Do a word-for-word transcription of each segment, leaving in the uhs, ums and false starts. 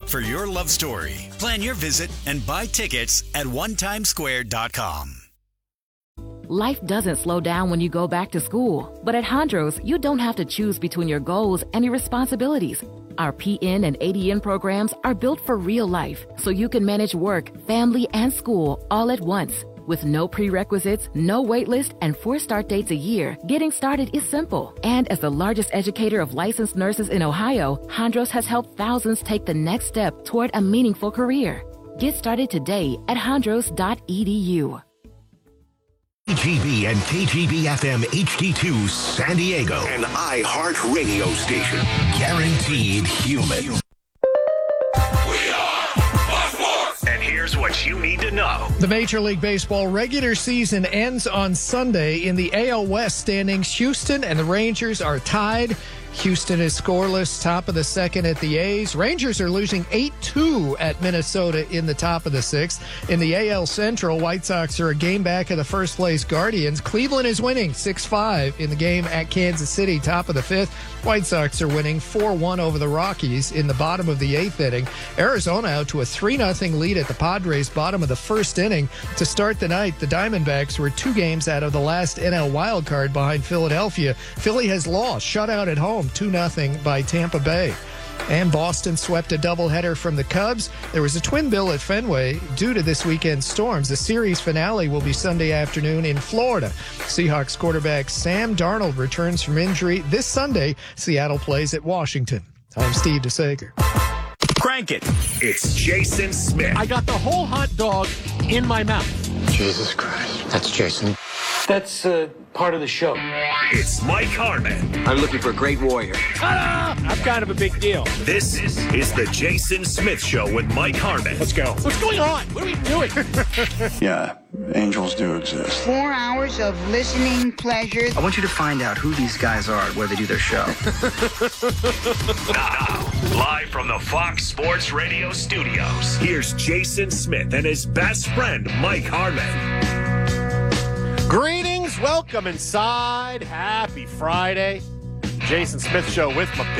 for your love story. Plan your visit and buy tickets at one time square dot com. Life doesn't slow down when you go back to school. But at Hondros, you don't have to choose between your goals and your responsibilities. Our P N and A D N programs are built for real life, so you can manage work, family, and school all at once. With no prerequisites, no wait list, and four start dates a year, getting started is simple. And as the largest educator of licensed nurses in Ohio, Hondros has helped thousands take the next step toward a meaningful career. Get started today at hondros dot e d u. K G B and K G B F M H D two San Diego, an iHeart radio station. Guaranteed human. And here's what you need to know. The Major League Baseball regular season ends on Sunday. In the A L West standings, Houston and the Rangers are tied. Houston is scoreless, top of the second at the A's. Rangers are losing eight two at Minnesota in the top of the sixth. In the A L Central, White Sox are a game back of the first-place Guardians. Cleveland is winning six five in the game at Kansas City, top of the fifth. White Sox are winning four one over the Rockies in the bottom of the eighth inning. Arizona out to a three nothing lead at the Padres, bottom of the first inning. To start the night, the Diamondbacks were two games out of the last N L wildcard behind Philadelphia. Philly has lost, shut out at home, two nothing by Tampa Bay. And Boston swept a doubleheader from the Cubs. There was a twin bill at Fenway due to this weekend's storms. The series finale will be Sunday afternoon in Florida. Seahawks quarterback Sam Darnold returns from injury this Sunday. Seattle plays at Washington. I'm Steve DeSager. Crank it. It's Jason Smith. I got the whole hot dog in my mouth. Jesus Christ. That's Jason. That's uh, part of the show. It's Mike Harmon. I'm looking for a great warrior. Ta-da! I'm kind of a big deal. This is, is the Jason Smith Show with Mike Harmon. Let's go. What's going on? What are we doing? Yeah, angels do exist. Four hours of listening pleasure. I want you to find out who these guys are, where they do their show. Now, live from the Fox Sports Radio studios, here's Jason Smith and his best friend, Mike Harmon. Greetings, welcome inside. Happy Friday. Jason Smith Show with my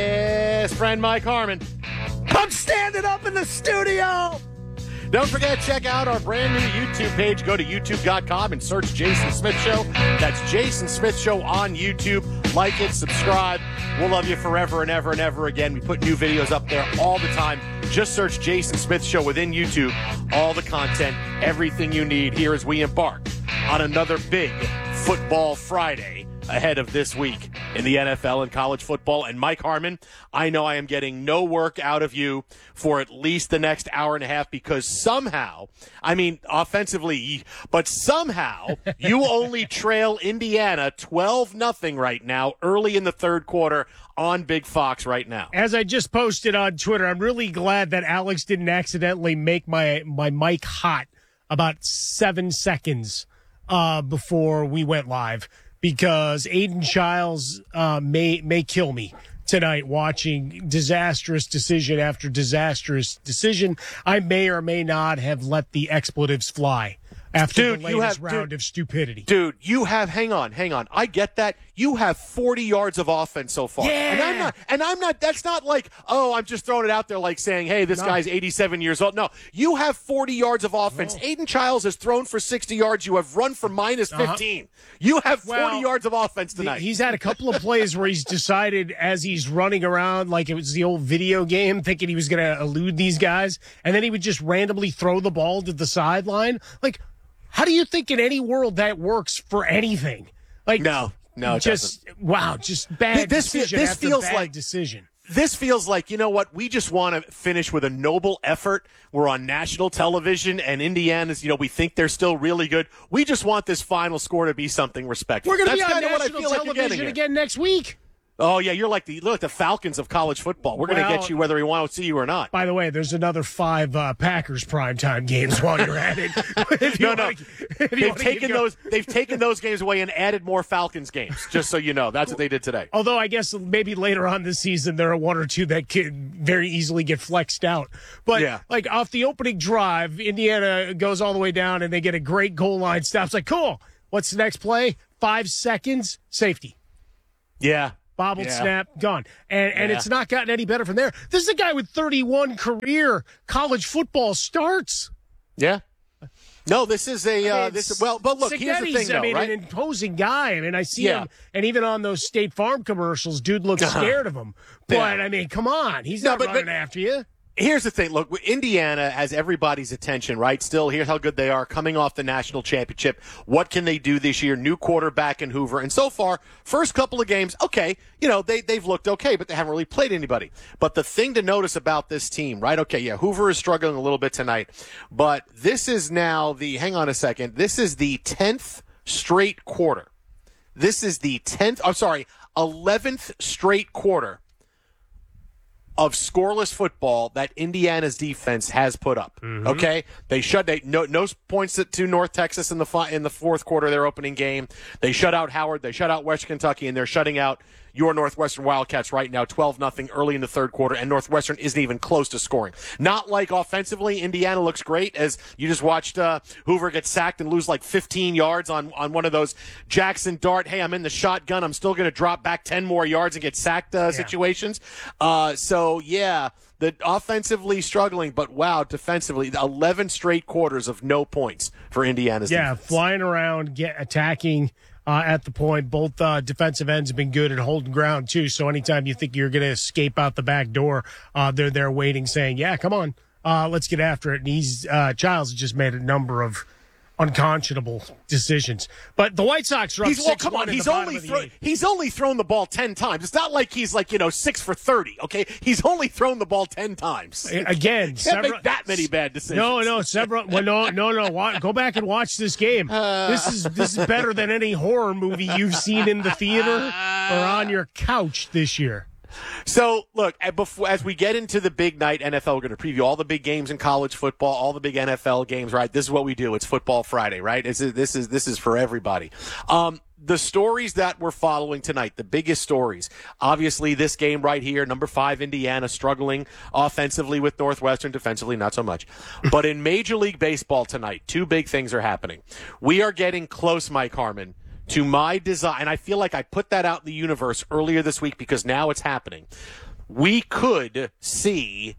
best friend, Mike Harmon. I'm standing up in the studio. Don't forget, check out our brand new YouTube page. Go to youtube dot com and search Jason Smith Show. That's Jason Smith Show on YouTube. Like it, subscribe. We'll love you forever and ever and ever again. We put new videos up there all the time. Just search Jason Smith Show within YouTube. All the content, everything you need here as we embark on another big Football Friday ahead of this week in the N F L and college football. And Mike Harmon, I know I am getting no work out of you for at least the next hour and a half because somehow, I mean, offensively, but somehow you only trail Indiana twelve nothing right now, early in the third quarter on Big Fox right now. As I just posted on Twitter, I'm really glad that Alex didn't accidentally make my, my mic hot about seven seconds uh, before we went live, because Aiden Childs uh, may may kill me tonight watching disastrous decision after disastrous decision. I may or may not have let the expletives fly after dude, the latest you have, round dude, of stupidity. Dude, you have, hang on, hang on. I get that. You have forty yards of offense so far. Yeah. And I'm not, and I'm not, that's not like, oh, I'm just throwing it out there like saying, hey, this no. guy's eighty-seven years old. No, you have forty yards of offense. No. Aiden Childs has thrown for sixty yards. You have run for minus fifteen. Uh-huh. You have forty well, yards of offense tonight. He's had a couple of plays where he's decided as he's running around like it was the old video game, thinking he was going to elude these guys, and then he would just randomly throw the ball to the sideline. Like, how do you think in any world that works for anything? Like, no, no, it just doesn't. Wow, just bad this, decision. This after feels bad like decision. This feels like, you know what, we just want to finish with a noble effort. We're on national television, and Indiana's, you know, we think they're still really good. We just want this final score to be something respectful. We're going to be That's on kind of national what I feel like television again next week. Oh, yeah, you're like the you're like the Falcons of college football. We're well, going to get you whether we want to see you or not. By the way, there's another five uh, Packers primetime games while you're at it. no, no. To, they've taken those they've taken those games away and added more Falcons games, just so you know. That's what they did today. Although I guess maybe later on this season there are one or two that could very easily get flexed out. But yeah. like off the opening drive, Indiana goes all the way down and they get a great goal line stop. It's like, cool. What's the next play? Five seconds, safety. Yeah. bobbled Yeah. snap, gone. And and Yeah. it's not gotten any better from there. This is a guy with thirty-one career college football starts. Yeah. No, this is a I uh, mean, this. Well, but look, here's the Sighetti's, thing, though, I mean, right? an imposing guy. I mean, I see Yeah. him, and even on those State Farm commercials, dude looks Uh-huh. scared of him. But Yeah. I mean, come on, he's No, not but- running but- after you. Here's the thing. Look, Indiana has everybody's attention, right? Still, here's how good they are coming off the national championship. What can they do this year? New quarterback in Hoover. And so far, first couple of games, okay, you know, they, they've looked okay, but they haven't really played anybody. But the thing to notice about this team, right? Okay, yeah, Hoover is struggling a little bit tonight. But this is now the, hang on a second, this is the tenth straight quarter. This is the tenth, I'm sorry, eleventh straight quarter of scoreless football that Indiana's defense has put up. Mm-hmm. Okay, they shut they no no points to, to North Texas in the fi- in the fourth quarter of their opening game. They shut out Howard. They shut out West Kentucky, and they're shutting out your Northwestern Wildcats right now, twelve nothing early in the third quarter, and Northwestern isn't even close to scoring. Not like offensively, Indiana looks great, as you just watched uh, Hoover get sacked and lose like fifteen yards on, on one of those Jackson Dart, hey, I'm in the shotgun, I'm still going to drop back ten more yards and get sacked uh, Yeah. situations. Uh, so, yeah, the offensively struggling, but wow, defensively, eleven straight quarters of no points for Indiana's Yeah, defense. flying around, get attacking uh, at the point. Both uh, defensive ends have been good at holding ground, too. So anytime you think you're going to escape out the back door, uh, they're there waiting, saying, yeah, come on, uh, let's get after it. And he's, uh, Childs has just made a number of unconscionable decisions. But the White Sox are up He's well, six come one on. in He's the bottom only of the thro- eighth. he's only thrown the ball ten times. It's not like he's like you know six for thirty. Okay, he's only thrown the ball ten times. Again, Can't several, make that many bad decisions. No, no, several. Well, no, no, no. Wa- Go back and watch this game. This is this is better than any horror movie you've seen in the theater or on your couch this year. So, look, at before, as we get into the big night N F L, we're going to preview all the big games in college football, all the big N F L games, right? This is what we do. It's Football Friday, right? This is this is, this is for everybody. Um, the stories that we're following tonight, the biggest stories, obviously this game right here, number five, Indiana, struggling offensively with Northwestern, defensively not so much. But in Major League Baseball tonight, two big things are happening. We are getting close, Mike Harmon, to my desire, and I feel like I put that out in the universe earlier this week because now it's happening. We could see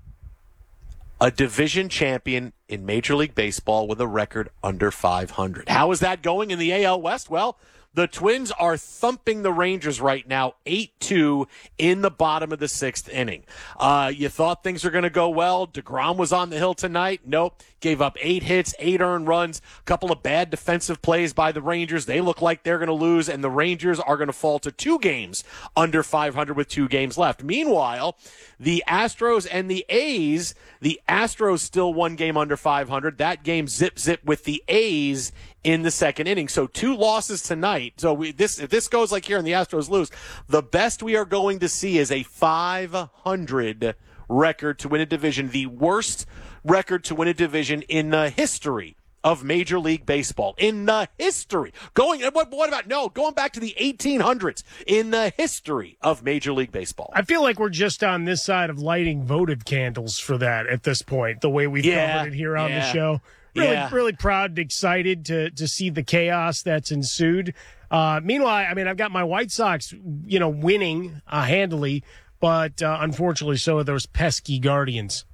a division champion in Major League Baseball with a record under five hundred. How is that going in the A L West? Well, the Twins are thumping the Rangers right now, eight two in the bottom of the sixth inning. Uh, you thought things were going to go well. DeGrom was on the hill tonight. Nope. Gave up eight hits, eight earned runs, a couple of bad defensive plays by the Rangers. They look like they're going to lose, and the Rangers are going to fall to two games under five hundred with two games left. Meanwhile, the Astros and the A's, the Astros still one game under five hundred. That game zip zip with the A's in the second inning. So two losses tonight. So we, this if this goes like here and the Astros lose, the best we are going to see is a five hundred record to win a division, the worst record to win a division in the history of Major League Baseball. In the history. Going, what, what about, no, going back to the eighteen hundreds. In the history of Major League Baseball. I feel like we're just on this side of lighting votive candles for that at this point, the way we've Yeah, covered it here on yeah. the show. Really, Yeah. really proud and excited to to see the chaos that's ensued. Uh, meanwhile, I mean, I've got my White Sox, you know, winning uh, handily, but uh, unfortunately, so are those pesky Guardians.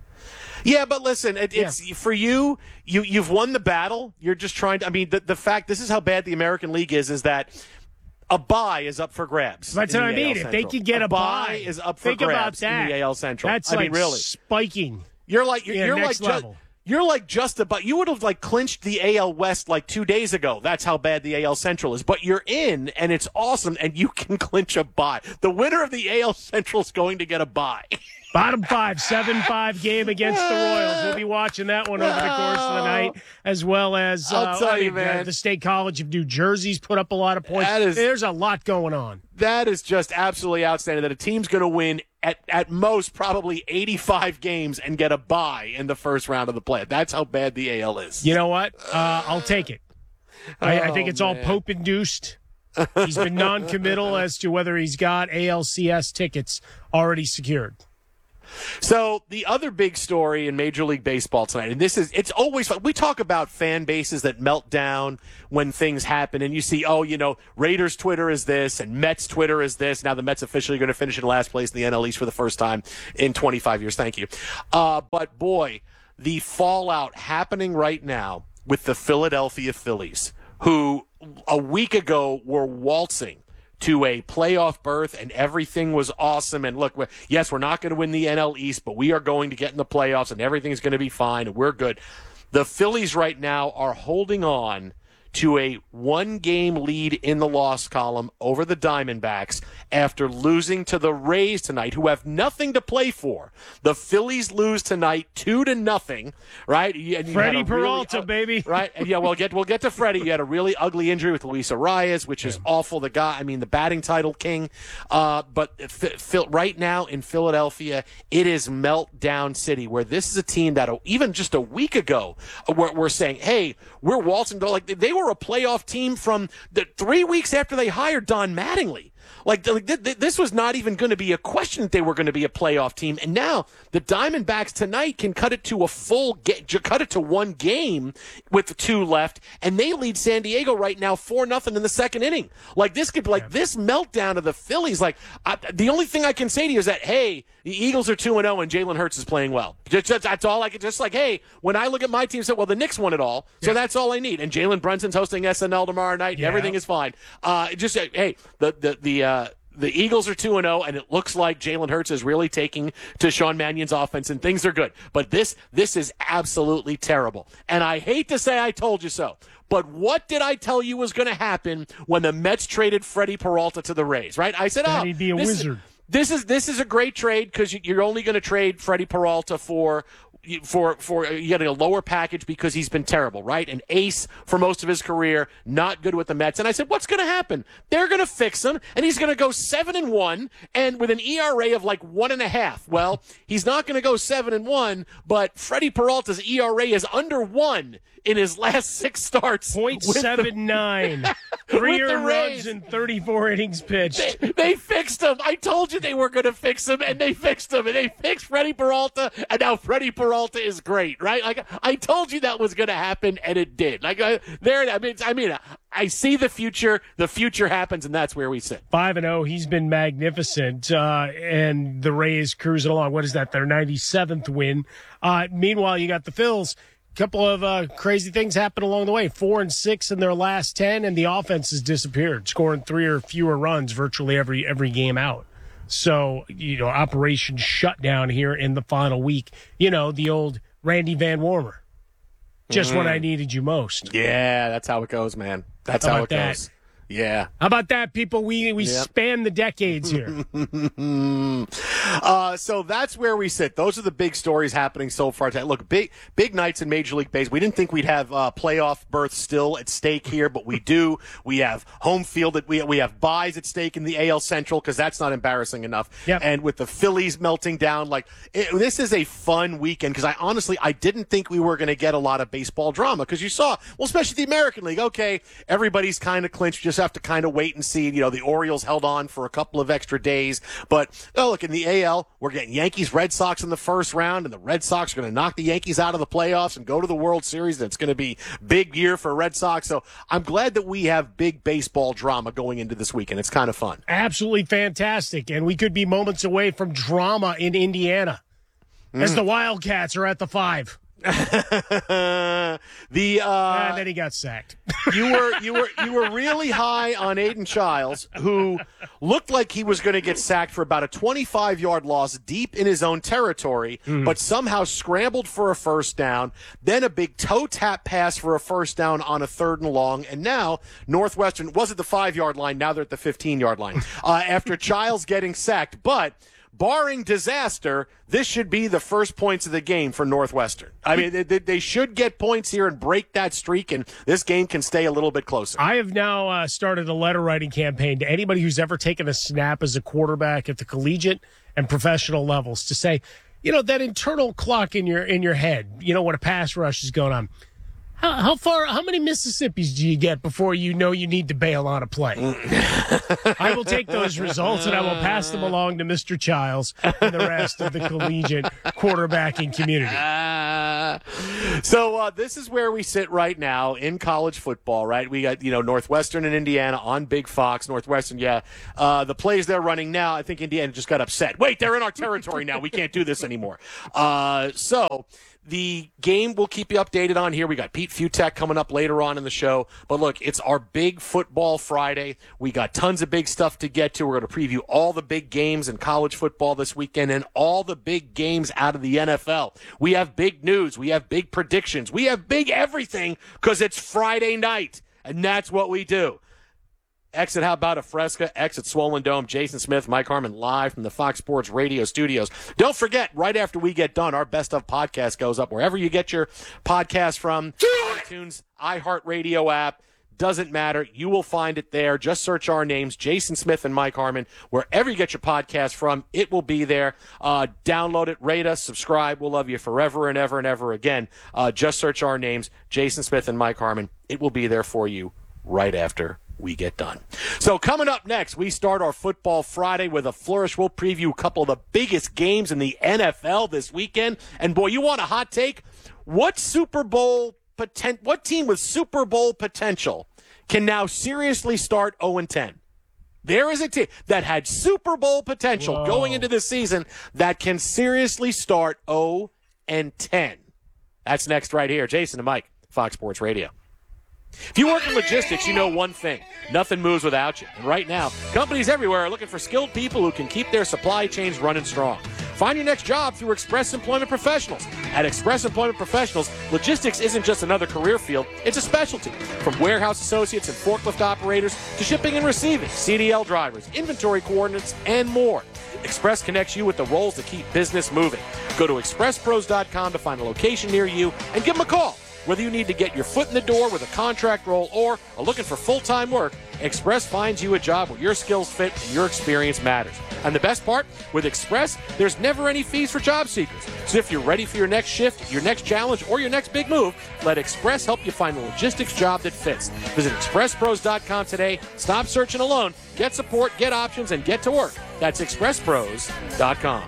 Yeah, but listen, it, it's for you. You you've won the battle. You're just trying to. I mean, the the fact this is how bad the American League is. Is that a bye is up for grabs. That's in what the I mean. A L If they Central. could get a, bye is up for think about grabs that. in the A L Central. That's I like mean, really, spiking. you're like you're, Yeah, you're like next ju- level. you're like just about. You would have like clinched the A L West like two days ago. That's how bad the A L Central is. But you're in, and it's awesome, and you can clinch a bye. The winner of the A L Central is going to get a bye. Bottom five, seven five game against the Royals. We'll be watching that one over the course of the night, as well as I'll uh, tell I you, mean, man. uh, the State College of New Jersey's put up a lot of points. That is- There's a lot going on. That is just absolutely outstanding that a team's going to win at, at most probably eighty-five games and get a bye in the first round of the play. That's how bad the A L is. You know what? Uh, I'll take it. I, I think Oh, it's all man. Pope-induced. He's been non-committal as to whether he's got A L C S tickets already secured. So the other big story in Major League Baseball tonight, and this is, it's always fun. We talk about fan bases that melt down when things happen, and you see, oh, you know, Raiders Twitter is this, and Mets Twitter is this. Now the Mets officially going to finish in last place in the N L East for the first time in twenty-five years. Thank you. Uh, but boy, the fallout happening right now with the Philadelphia Phillies, who a week ago were waltzing to a playoff berth and everything was awesome. And look, yes, we're not going to win the N L East, but we are going to get in the playoffs and everything's going to be fine and we're good. The Phillies right now are holding on to a one-game lead in the loss column over the Diamondbacks after losing to the Rays tonight, who have nothing to play for. The Phillies lose tonight two to nothing, right? And Freddie Peralta, really, uh, baby, right? And yeah, we'll get we'll get to Freddie. You had a really ugly injury with Luis Arias, which is yeah. awful. The guy, I mean, the batting title king. Uh, but Phil, right now in Philadelphia, it is meltdown city, where this is a team that even just a week ago we're, we're saying, hey, we're waltzing. Like they were a playoff team from the three weeks after they hired Don Mattingly. Like, like th- th- this was not even going to be a question that they were going to be a playoff team. And now the Diamondbacks tonight can cut it to a full ga- cut it to one game with the two left, and they lead San Diego right now four nothing in the second inning. Like this could like yeah. this meltdown of the Phillies. Like I, the only thing I can say to you is that hey, the Eagles are two and zero, and Jalen Hurts is playing well. Just, just, that's all I can. Just like hey, when I look at my team, say well the Knicks won it all, so yeah. that's all I need. And Jalen Brunson's hosting S N L tomorrow night. Yeah. Everything is fine. Uh, just hey, the the the. Uh, The Eagles are two and oh, and it looks like Jalen Hurts is really taking to Sean Mannion's offense, and things are good. But this this is absolutely terrible. And I hate to say I told you so, but what did I tell you was going to happen when the Mets traded Freddie Peralta to the Rays, right? I said, oh, he'd be a this wizard. Is, this is this is a great trade because you're only going to trade Freddie Peralta for for for you getting a lower package because he's been terrible, right? An ace for most of his career, not good with the Mets. And I said, what's going to happen? They're going to fix him, and he's going to go seven and one, and with an E R A of like one and a half. Well, he's not going to go seven and one, but Freddie Peralta's E R A is under one in his last six starts. point seven nine. Three earned runs in thirty-four innings pitched. They, they fixed him. I told you they were going to fix him, and they fixed him. And they fixed Freddie Peralta, and now Freddie Peralta is great, right? Like I told you that was going to happen, and it did. Like I, there, I mean, I mean, I see the future. The future happens, and that's where we sit. Five and zero. He's been magnificent, uh, and the Rays cruising along. What is that? Their ninety-seventh win. Uh, meanwhile, you got the Phils. Couple of uh, crazy things happen along the way. Four and six in their last ten, and the offense has disappeared, scoring three or fewer runs virtually every every game out. So, you know, Operation Shutdown here in the final week. You know, the old Randy Van Warmer. Just mm. when I needed you most. Yeah, that's how it goes, man. That's how, how it that? goes. Yeah. How about that, people? We we yep. span the decades here. uh, so that's where we sit. Those are the big stories happening so far. Look, big big nights in Major League Baseball. We didn't think we'd have uh, playoff berths still at stake here, but we do. We have home field. At, we, we have buys at stake in the A L Central because that's not embarrassing enough. Yep. And with the Phillies melting down, like it, this is a fun weekend because I honestly, I didn't think we were going to get a lot of baseball drama because you saw, well, especially the American League. Okay, everybody's kind of clinched. Just have to kind of wait and see. You know, the Orioles held on for a couple of extra days. But, oh, look, in the A L, we're getting Yankees, Red Sox in the first round, and the Red Sox are going to knock the Yankees out of the playoffs and go to the World Series. And it's going to be big year for Red Sox. So I'm glad that we have big baseball drama going into this weekend. It's kind of fun. Absolutely fantastic. And we could be moments away from drama in Indiana mm. as the Wildcats are at the five. the uh and then he got sacked. you were you were you were really high on Aiden Childs, who looked like he was going to get sacked for about a twenty-five yard loss deep in his own territory, mm. but somehow scrambled for a first down, then a big toe tap pass for a first down on a third and long, and now Northwestern was at the five yard line. Now they're at the fifteen yard line uh, after Childs getting sacked, but. Barring disaster, this should be the first points of the game for Northwestern. I mean, they, they should get points here and break that streak, and this game can stay a little bit closer. I have now uh, started a letter writing campaign to anybody who's ever taken a snap as a quarterback at the collegiate and professional levels to say, you know, that internal clock in your in your head, you know, when a pass rush is going on. How, how far, how many Mississippis do you get before you know you need to bail on a play? I will take those results and I will pass them along to Mister Childs and the rest of the collegiate quarterbacking community. Uh, so uh, this is where we sit right now in college football, right? We got, you know, Northwestern and Indiana on Big Fox. Northwestern, yeah. Uh, the plays they're running now, I think Indiana just got upset. Wait, they're in our territory now. We can't do this anymore. Uh, so... The game we'll keep you updated on here. We got Pete Futek coming up later on in the show. But look, it's our big football Friday. We got tons of big stuff to get to. We're going to preview all the big games in college football this weekend and all the big games out of the N F L. We have big news. We have big predictions. We have big everything because it's Friday night, and that's what we do. Exit How About a Fresca, exit Swollen Dome. Jason Smith, Mike Harmon, live from the Fox Sports Radio studios. Don't forget, right after we get done, our Best Of podcast goes up wherever you get your podcast from. iTunes, iHeartRadio app. Doesn't matter. You will find it there. Just search our names, Jason Smith and Mike Harmon. Wherever you get your podcast from, it will be there. Uh, download it, rate us, subscribe. We'll love you forever and ever and ever again. Uh, just search our names, Jason Smith and Mike Harmon. It will be there for you right after we get done. So coming up next, we start our Football Friday with a flourish. We'll preview a couple of the biggest games in the N F L this weekend. And boy, you want a hot take? What Super Bowl poten- what team with Super Bowl potential can now seriously start oh and ten? There is a team that had Super Bowl potential Whoa. going into this season that can seriously start oh and ten. That's next right here. Jason and Mike, Fox Sports Radio. If you work in logistics, you know one thing. Nothing moves without you. And right now, companies everywhere are looking for skilled people who can keep their supply chains running strong. Find your next job through Express Employment Professionals. At Express Employment Professionals, logistics isn't just another career field, it's a specialty. From warehouse associates and forklift operators to shipping and receiving, C D L drivers, inventory coordinates, and more. Express connects you with the roles that keep business moving. Go to express pros dot com to find a location near you and give them a call. Whether you need to get your foot in the door with a contract role or are looking for full-time work, Express finds you a job where your skills fit and your experience matters. And the best part, with Express, there's never any fees for job seekers. So if you're ready for your next shift, your next challenge, or your next big move, let Express help you find the logistics job that fits. Visit express pros dot com today. Stop searching alone. Get support, get options, and get to work. That's express pros dot com.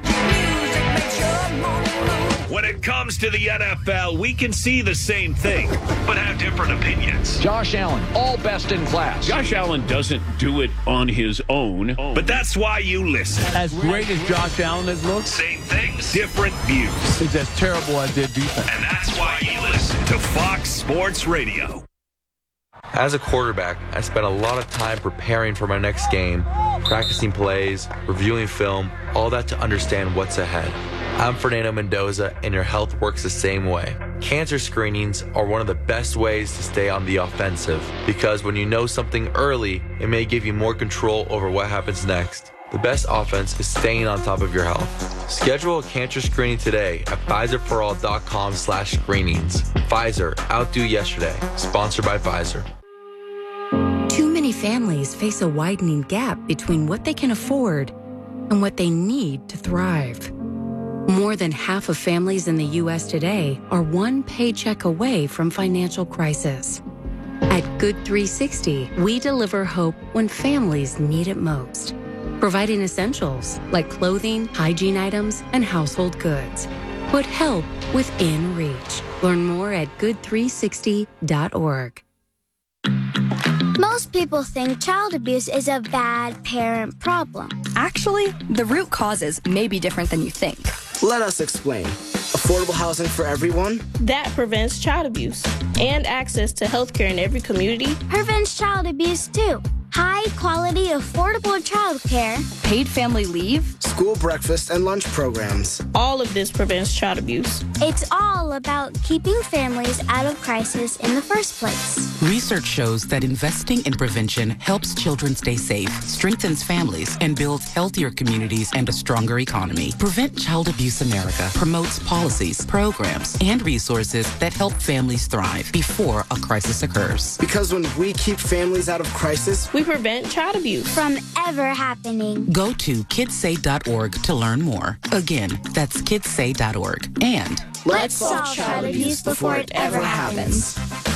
When it comes to the N F L, we can see the same thing, but have different opinions. Josh Allen, all best in class. Josh Allen doesn't do it on his own. But that's why you listen. As great as Josh Allen has looked, same things, different views. It's that's terrible at their defense. And that's why you listen to Fox Sports Radio. As a quarterback, I spent a lot of time preparing for my next game, practicing plays, reviewing film, all that to understand what's ahead. I'm Fernando Mendoza, and your health works the same way. Cancer screenings are one of the best ways to stay on the offensive, because when you know something early, it may give you more control over what happens next. The best offense is staying on top of your health. Schedule a cancer screening today at Pfizer For All dot com slash screenings. Pfizer, outdo yesterday. Sponsored by Pfizer. Too many families face a widening gap between what they can afford and what they need to thrive. More than half of families in the U S today are one paycheck away from financial crisis. At Good three sixty, we deliver hope when families need it most, providing essentials like clothing, hygiene items, and household goods. Put help within reach. Learn more at good three sixty dot org. Most people think child abuse is a bad parent problem. Actually, the root causes may be different than you think. Let us explain. Affordable housing for everyone? That prevents child abuse. And access to health care in every community prevents child abuse too. High quality, affordable child care. Paid family leave. School breakfast and lunch programs. All of this prevents child abuse. It's all about keeping families out of crisis in the first place. Research shows that investing in prevention helps children stay safe, strengthens families, and builds healthier communities and a stronger economy. Prevent Child Abuse America promotes policies, programs, and resources that help families thrive before a crisis occurs. Because when we keep families out of crisis, we prevent child abuse from ever happening. Go to kids say dot org to learn more. Again, that's kids say dot org. And let's solve child abuse before it ever happens.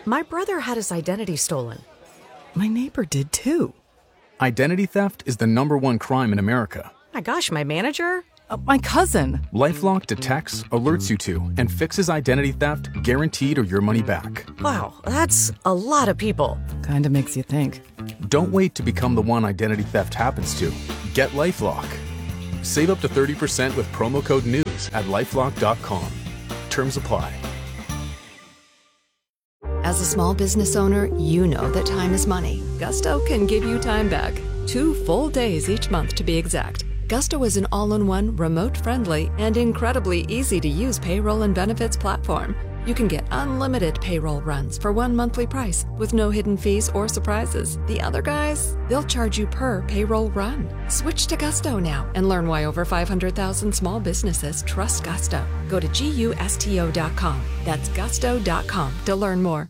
My brother had his identity stolen. My neighbor did too. Identity theft is the number one crime in America. My gosh, my manager? Uh, my cousin. LifeLock detects, alerts you to, and fixes identity theft guaranteed or your money back. Wow, that's a lot of people. Kinda makes you think. Don't wait to become the one identity theft happens to. Get LifeLock. Save up to thirty percent with promo code NEWS at lifelock dot com. Terms apply. As a small business owner, you know that time is money. Gusto can give you time back. Two full days each month to be exact. Gusto is an all-in-one, remote-friendly, and incredibly easy-to-use payroll and benefits platform. You can get unlimited payroll runs for one monthly price with no hidden fees or surprises. The other guys, they'll charge you per payroll run. Switch to Gusto now and learn why over five hundred thousand small businesses trust Gusto. Go to gusto dot com. That's gusto dot com to learn more.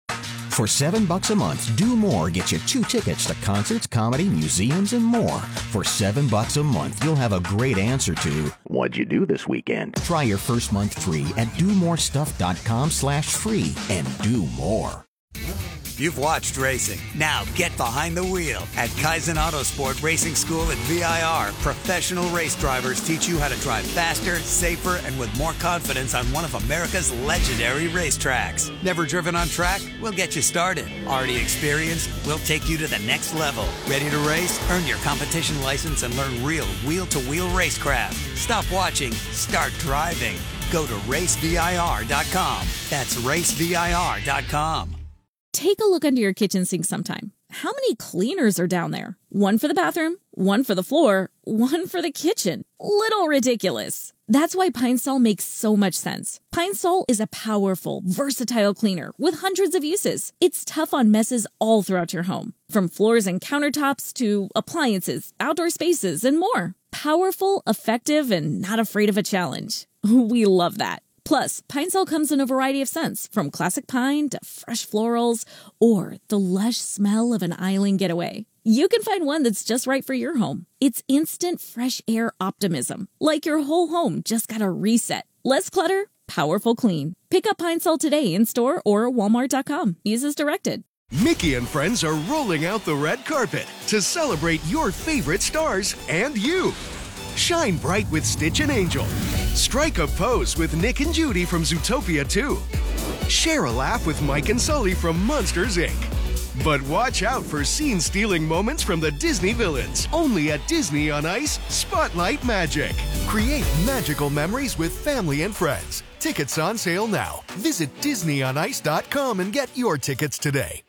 For seven bucks a month, Do More gets you two tickets to concerts, comedy, museums, and more. For seven bucks a month, you'll have a great answer to what'd you do this weekend? Try your first month free at do more stuff dot com slash free and do more. You've watched racing. Now get behind the wheel. At Kaizen Autosport Racing School at V I R, professional race drivers teach you how to drive faster, safer, and with more confidence on one of America's legendary racetracks. Never driven on track? We'll get you started. Already experienced? We'll take you to the next level. Ready to race? Earn your competition license and learn real wheel-to-wheel racecraft. Stop watching. Start driving. Go to race V I R dot com. That's race V I R dot com. Take a look under your kitchen sink sometime. How many cleaners are down there? One for the bathroom, one for the floor, one for the kitchen. Little ridiculous. That's why Pine Sol makes so much sense. Pine Sol is a powerful, versatile cleaner with hundreds of uses. It's tough on messes all throughout your home, from floors and countertops to appliances, outdoor spaces, and more. Powerful, effective, and not afraid of a challenge. We love that. Plus, Pine Sol comes in a variety of scents, from classic pine to fresh florals, or the lush smell of an island getaway. You can find one that's just right for your home. It's instant fresh air optimism, like your whole home just got a reset. Less clutter, powerful clean. Pick up Pine Sol today in store or walmart dot com. Use as directed. Mickey and friends are rolling out the red carpet to celebrate your favorite stars and you. Shine bright with Stitch and Angel. Strike a pose with Nick and Judy from Zootopia two. Share a laugh with Mike and Sully from Monsters, Incorporated. But watch out for scene-stealing moments from the Disney villains. Only at Disney on Ice, Spotlight Magic. Create magical memories with family and friends. Tickets on sale now. Visit disney on ice dot com and get your tickets today.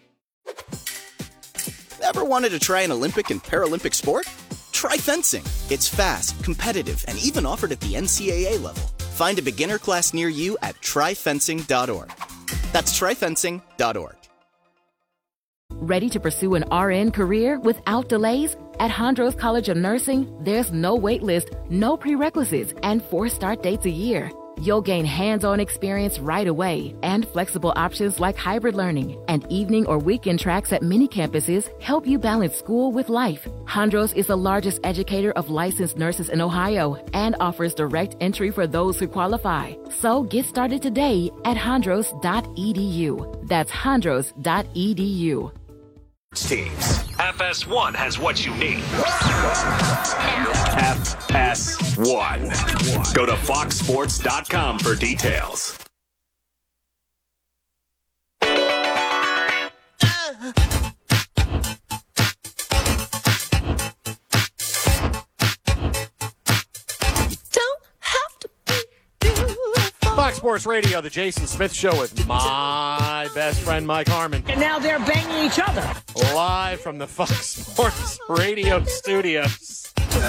Ever wanted to try an Olympic and Paralympic sport? Try fencing. It's fast, competitive, and even offered at the N C A A level. Find a beginner class near you at try fencing dot org. That's try fencing dot org. Ready to pursue an R N career without delays? At Hondros College of Nursing, there's no wait list, no prerequisites, and four start dates a year. You'll gain hands-on experience right away, and flexible options like hybrid learning and evening or weekend tracks at many campuses help you balance school with life. Hondros is the largest educator of licensed nurses in Ohio and offers direct entry for those who qualify. So get started today at hondros dot e d u. That's hondros dot e d u. Teams. F S one has what you need. F S one. Go to fox sports dot com for details. Fox Sports Radio, the Jason Smith Show with my best friend Mike Harmon. And now they're banging each other. Live from the Fox Sports Radio studios.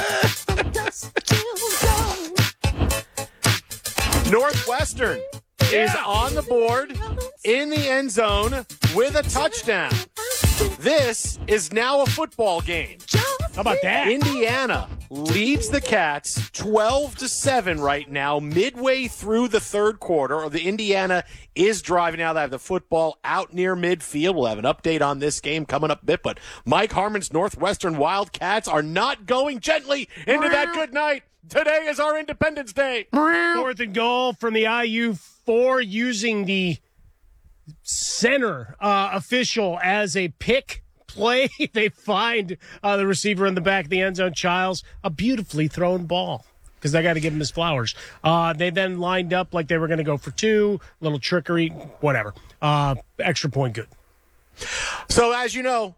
Northwestern is on the board in the end zone with a touchdown. This is now a football game. How about that? Indiana leads the Cats twelve to seven right now, midway through the third quarter. Or the Indiana is driving now. They have the football out near midfield. We'll have an update on this game coming up a bit. But Mike Harmon's Northwestern Wildcats are not going gently into that good night. Today is our Independence Day. Fourth and goal from the I U four using the center uh, official as a pick play. They find uh, the receiver in the back of the end zone, Childs, a beautifully thrown ball. Because they got to give him his flowers. Uh, they then lined up like they were going to go for two, little trickery, whatever. Uh, extra point, good. So, as you know,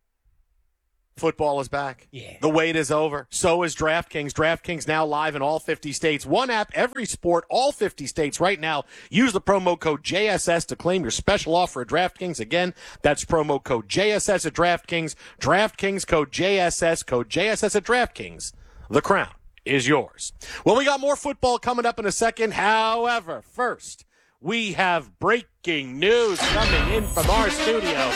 football is back. Yeah. The wait is over. So is DraftKings. DraftKings now live in all fifty states. One app, every sport, all fifty states right now. Use the promo code J S S to claim your special offer at DraftKings. Again, that's promo code J S S at DraftKings. DraftKings code J S S, code J S S at DraftKings. The crown is yours. Well, we got more football coming up in a second. However, first, we have breaking news coming in from our studio.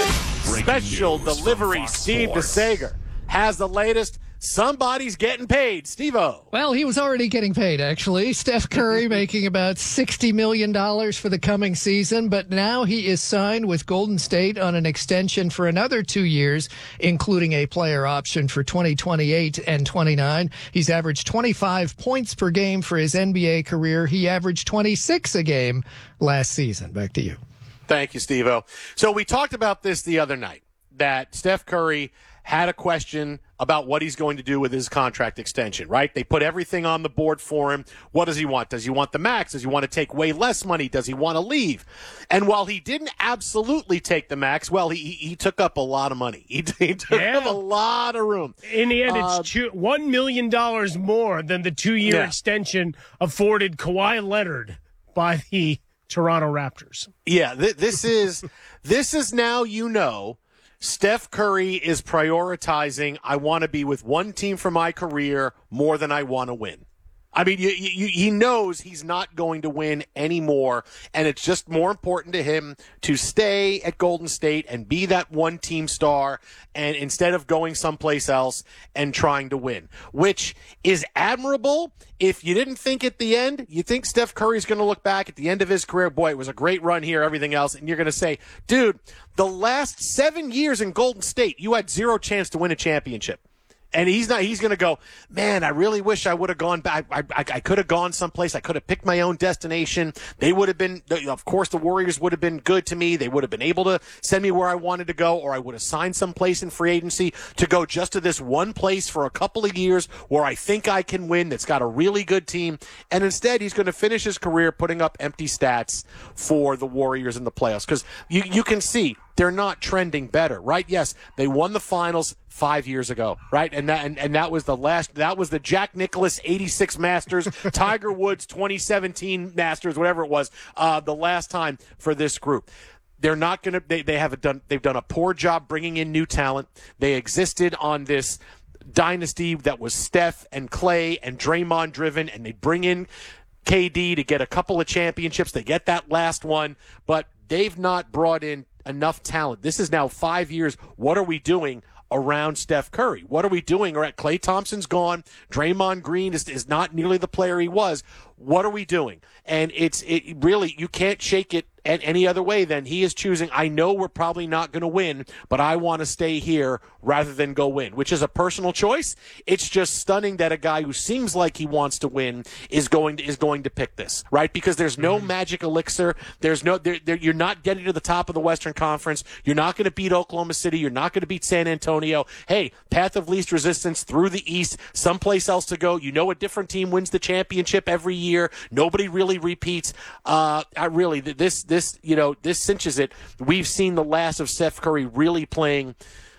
Special delivery, Steve DeSager has the latest. Somebody's getting paid. Steve-O. Well, he was already getting paid, actually. Steph Curry making about sixty million dollars for the coming season, but now he is signed with Golden State on an extension for another two years, including a player option for twenty twenty-eight and twenty-nine. He's averaged twenty-five points per game for his N B A career. He averaged twenty-six a game last season. Back to you. Thank you, Steve-O. So we talked about this the other night, that Steph Curry had a question about what he's going to do with his contract extension, right? They put everything on the board for him. What does he want? Does he want the max? Does he want to take way less money? Does he want to leave? And while he didn't absolutely take the max, well, he he took up a lot of money. He, he took yeah. up a lot of room. In the end, uh, it's two, one million dollars more than the two-year yeah. extension afforded Kawhi Leonard by the Toronto Raptors. Yeah, th- this is this is now, you know, Steph Curry is prioritizing, I want to be with one team for my career more than I want to win. I mean, you, you, he knows he's not going to win anymore, and it's just more important to him to stay at Golden State and be that one-team star, and instead of going someplace else and trying to win, which is admirable. If you didn't think at the end, you think Steph Curry's going to look back at the end of his career, boy, it was a great run here, everything else, and you're going to say, dude, the last seven years in Golden State, you had zero chance to win a championship. And he's not. He's going to go, man, I really wish I would have gone back. I, I, I could have gone someplace. I could have picked my own destination. They would have been, of course, the Warriors would have been good to me. They would have been able to send me where I wanted to go, or I would have signed someplace in free agency to go just to this one place for a couple of years where I think I can win, that's got a really good team. And instead, he's going to finish his career putting up empty stats for the Warriors in the playoffs. Because you, you can see they're not trending better, right? Yes, they won the finals five years ago, right? And that and, and that was the last. That was the Jack Nicklaus eighty-six Masters, Tiger Woods twenty seventeen Masters, whatever it was. Uh, the last time for this group. They're not going to. They they have done. They've done a poor job bringing in new talent. They existed on this dynasty that was Steph and Clay and Draymond driven, and they bring in K D to get a couple of championships. They get that last one, but they've not brought in enough talent. This is now five years. What are we doing around Steph Curry? What are we doing? All right, Klay Thompson's gone. Draymond Green is, is not nearly the player he was. What are we doing? And it's it really, you can't shake it at any other way than he is choosing, I know we're probably not going to win, but I want to stay here rather than go win, which is a personal choice. It's just stunning that a guy who seems like he wants to win is going to, is going to pick this, right? Because there's no mm-hmm. magic elixir. There's no, there, there, you're not getting to the top of the Western Conference. You're not going to beat Oklahoma City. You're not going to beat San Antonio. Hey, path of least resistance through the East, someplace else to go. You know, a different team wins the championship every year. Nobody really repeats. Uh, I really, this, this, you know, this cinches it. We've seen the last of Steph Curry really playing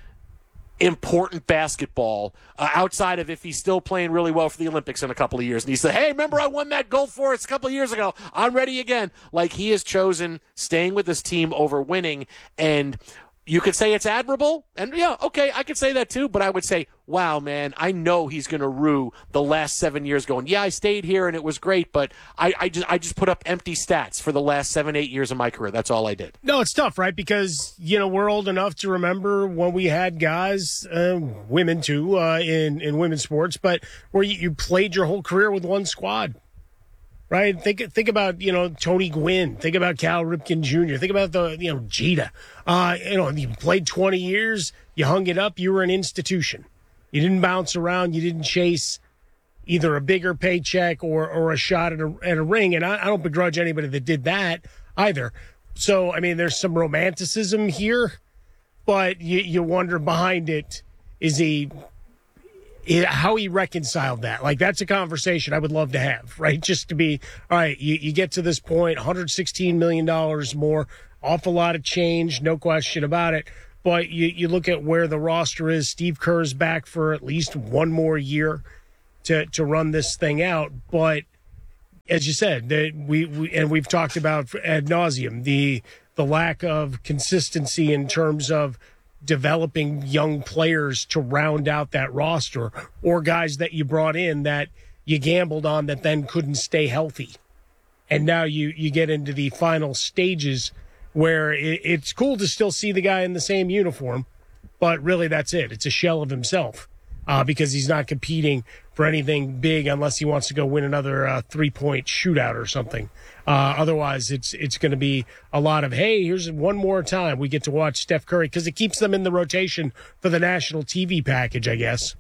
important basketball uh, outside of if he's still playing really well for the Olympics in a couple of years. And he said, hey, remember I won that gold for us a couple of years ago. I'm ready again. Like, he has chosen staying with this team over winning. And you could say it's admirable. And yeah, okay, I could say that too. But I would say, wow, man, I know he's going to rue the last seven years going, yeah, I stayed here and it was great, but I, I just I just put up empty stats for the last seven, eight years of my career. That's all I did. No, it's tough, right? Because, you know, we're old enough to remember when we had guys, uh, women too, uh, in, in women's sports, but where you, you played your whole career with one squad. Right? Think think about, you know, Tony Gwynn. Think about Cal Ripken Junior Think about the, you know, Jeter. Uh, you know, you played twenty years, you hung it up, you were an institution. You didn't bounce around, you didn't chase either a bigger paycheck or, or a shot at a, at a ring. And I, I don't begrudge anybody that did that either. So, I mean, there's some romanticism here, but you, you wonder behind it, is he, how he reconciled that. Like, that's a conversation I would love to have, right? Just to be, all right, you, you get to this point, one hundred sixteen million dollars more, awful lot of change, no question about it. But you, you look at where the roster is, Steve Kerr's back for at least one more year to, to run this thing out. But as you said, that we, we and we've talked about ad nauseum, the the lack of consistency in terms of developing young players to round out that roster, or guys that you brought in that you gambled on that then couldn't stay healthy. And now you, you get into the final stages where it, it's cool to still see the guy in the same uniform, but really that's it. It's a shell of himself uh, because he's not competing for anything big unless he wants to go win another uh, three-point shootout or something. Uh, otherwise, it's it's going to be a lot of, hey, here's one more time we get to watch Steph Curry, because it keeps them in the rotation for the national T V package, I guess.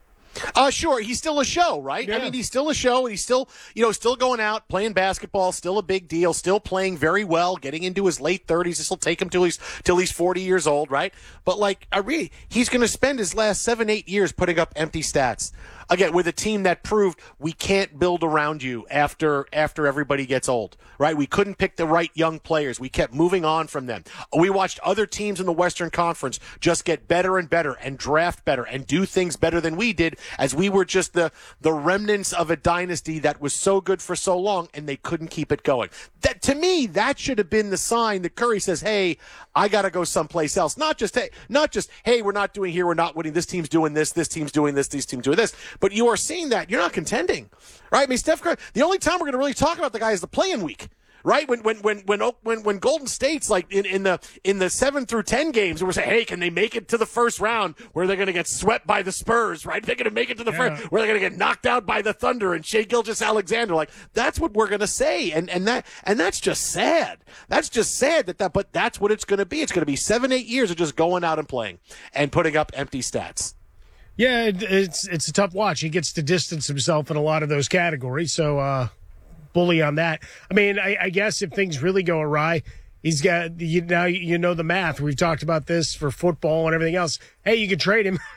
Uh, sure, he's still a show, right? Yeah. I mean, he's still a show, and he's still, you know, still going out, playing basketball, still a big deal, still playing very well, getting into his late thirties. This will take him till he's, till he's forty years old, right? But, like, I really, he's going to spend his last seven, eight years putting up empty stats. Again, with a team that proved we can't build around you after after everybody gets old, right? We couldn't pick the right young players. We kept moving on from them. We watched other teams in the Western Conference just get better and better and draft better and do things better than we did, as we were just the, the remnants of a dynasty that was so good for so long, and they couldn't keep it going. That, to me, that should have been the sign that Curry says, hey, I got to go someplace else. Not just, hey, not just, hey, we're not doing here, we're not winning, this team's doing this, this team's doing this, this team's doing this. But you are seeing that. You're not contending, right? I mean, Steph Curry, the only time we're going to really talk about the guy is the play-in week, right? When when when when when, when Golden State's like in, in the in the seven through ten games, we're saying, hey, can they make it to the first round where they're going to get swept by the Spurs, right? They're going to make it to the yeah. first where they're going to get knocked out by the Thunder and Shai Gilgeous-Alexander. Like, that's what we're going to say, and and that and that's just sad. That's just sad that that. But that's what it's going to be. It's going to be seven, eight years of just going out and playing and putting up empty stats. Yeah, it, it's it's a tough watch. He gets to distance himself in a lot of those categories, so uh, bully on that. I mean, I, I guess if things really go awry, he's got you, now you know the math. We've talked about this for football and everything else. Hey, you can trade him.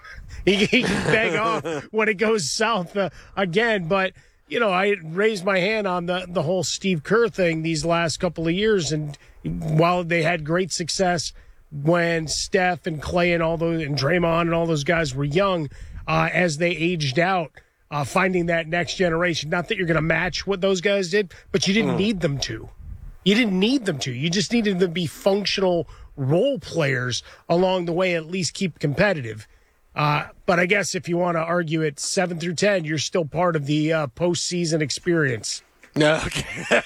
he, he can beg off when it goes south uh, again. But you know, I raised my hand on the the whole Steve Kerr thing these last couple of years, and while they had great success when Steph and Clay and all those and Draymond and all those guys were young, uh, as they aged out, uh, finding that next generation. Not that you're going to match what those guys did, but you didn't mm. need them to. You didn't need them to. You just needed them to be functional role players along the way, at least keep competitive. Uh, but I guess if you want to argue it seven through ten, you're still part of the uh, postseason experience. No, okay.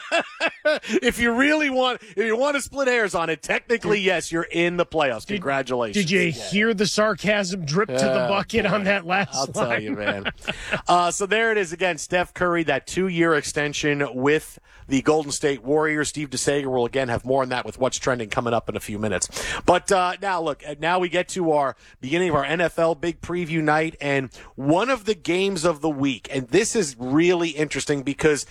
If you really want, if you want to split hairs on it, technically, yes, you're in the playoffs. Congratulations. Did, did you yeah. hear the sarcasm drip to the bucket on that last I'll line? tell you, man. uh, so there it is again. Steph Curry, that two-year extension with the Golden State Warriors. Steve DeSager will again have more on that with what's trending coming up in a few minutes. But uh, now, look, now we get to our beginning of our N F L big preview night, and one of the games of the week. And this is really interesting because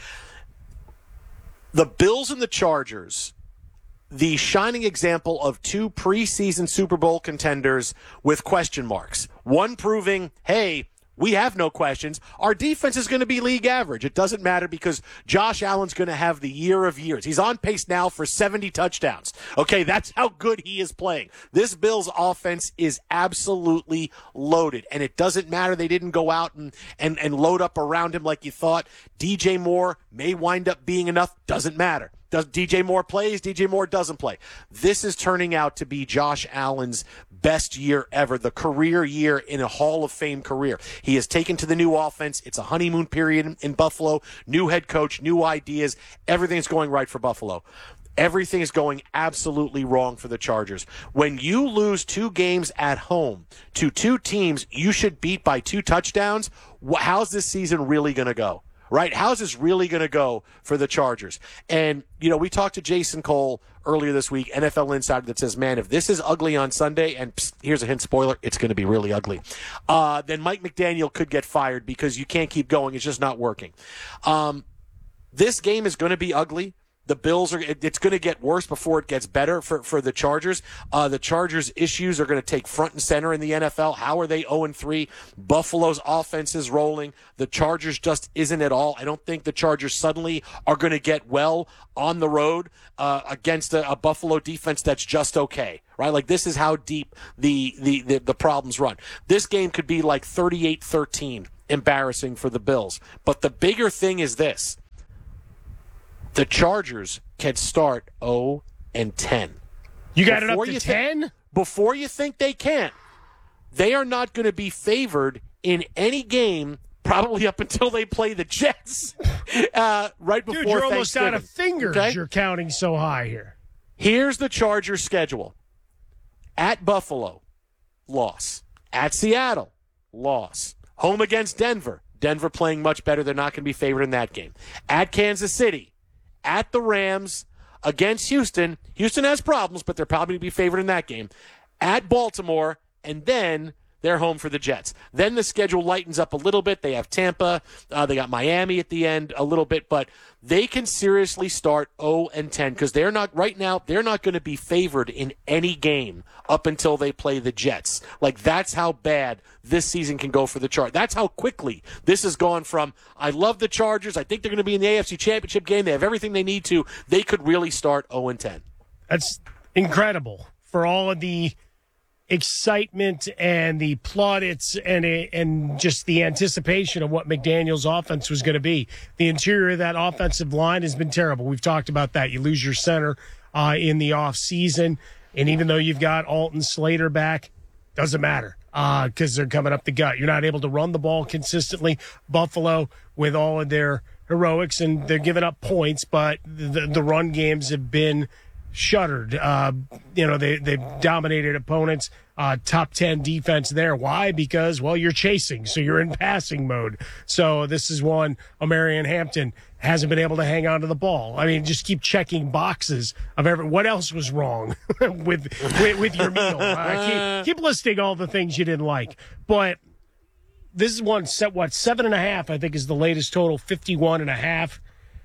the Bills and the Chargers, the shining example of two preseason Super Bowl contenders with question marks. One proving, hey, we have no questions. Our defense is going to be league average. It doesn't matter because Josh Allen's going to have the year of years. He's on pace now for seventy touchdowns. Okay, that's how good he is playing. This Bills offense is absolutely loaded, and it doesn't matter they didn't go out and, and, and load up around him like you thought. D J Moore may wind up being enough. Doesn't matter. Does D J Moore plays? D J Moore doesn't play. This is turning out to be Josh Allen's best year ever, the career year in a Hall of Fame career. He has taken to the new offense. It's a honeymoon period in Buffalo. New head coach, new ideas. Everything's going right for Buffalo. Everything is going absolutely wrong for the Chargers. When you lose two games at home to two teams you should beat by two touchdowns, how's this season really going to go? Right? How's this really going to go for the Chargers? And, you know, we talked to Jason Cole earlier this week, N F L Insider, that says, man, if this is ugly on Sunday, and psst, here's a hint, spoiler, it's going to be really ugly, uh, then Mike McDaniel could get fired because you can't keep going. It's just not working. Um, this game is going to be ugly. The Bills are. It, it's going to get worse before it gets better for, for the Chargers. Uh, the Chargers' issues are going to take front and center in the N F L. How are they oh and three? Buffalo's offense is rolling. The Chargers just isn't at all. I don't think the Chargers suddenly are going to get well on the road uh, against a, a Buffalo defense that's just okay, right? Like, this is how deep the, the, the, the problems run. This game could be like thirty-eight thirteen, embarrassing for the Bills. But the bigger thing is this. The Chargers can start oh and ten. You got before it up to ten? Th- before you think they can, they are not going to be favored in any game probably up until they play the Jets uh, right before Dude, you're almost Thanksgiving. out of fingers. Okay? You're counting so high here. Here's the Chargers' schedule. At Buffalo, loss. At Seattle, loss. Home against Denver. Denver playing much better. They're not going to be favored in that game. At Kansas City. At the Rams, against Houston. Houston has problems, but they're probably going to be favored in that game. At Baltimore, and then they're home for the Jets. Then the schedule lightens up a little bit. They have Tampa. Uh, they got Miami at the end a little bit, but they can seriously start oh and ten because they're not, right now, they're not going to be favored in any game up until they play the Jets. Like, that's how bad this season can go for the Chargers. That's how quickly this has gone from, I love the Chargers, I think they're going to be in the A F C Championship game, they have everything they need to, they could really start oh and ten. That's incredible for all of the excitement and the plaudits and and just the anticipation of what McDaniel's offense was going to be. The interior of that offensive line has been terrible. We've talked about that. You lose your center uh, in the offseason, and even though you've got Alton Slater back, doesn't matter because uh, they're coming up the gut. You're not able to run the ball consistently. Buffalo, with all of their heroics, and they're giving up points, but the, the run games have been shuttered. Uh, you know, they, they've dominated opponents. Uh, top ten defense there. Why? Because, well, you're chasing, so you're in passing mode. So this is one, Marion Hampton hasn't been able to hang on to the ball. I mean, just keep checking boxes of every. What else was wrong with, with with your meal? Uh, keep, keep listing all the things you didn't like. But this is one set. What, seven and a half? I think is the latest total. Fifty-one and a half.